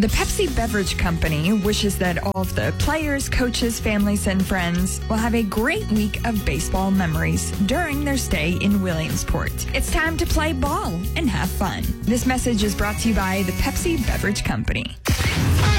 The Pepsi Beverage Company wishes that all of the players, coaches, families, and friends will have a great week of baseball memories during their stay in Williamsport. It's time to play ball and have fun. This message is brought to you by the Pepsi Beverage Company.